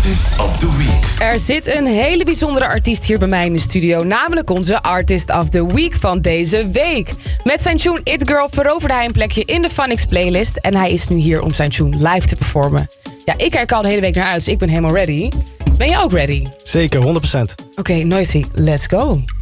Artist of the Week. Er zit een hele bijzondere artiest hier bij mij in de studio. Namelijk onze Artist of the Week van deze week. Met zijn tune It Girl veroverde hij een plekje in de Funix playlist. En hij is nu hier om zijn tune live te performen. Ja, ik kijk al de hele week naar uit, dus ik ben helemaal ready. Ben je ook ready? Zeker, 100%. Oké, Noisy, let's go.